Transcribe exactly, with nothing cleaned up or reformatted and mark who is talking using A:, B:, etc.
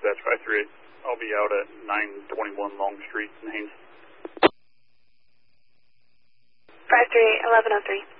A: dispatch five three eight. I'll be out at nine twenty-one Long Street in Haines.
B: five three eight, eleven oh three.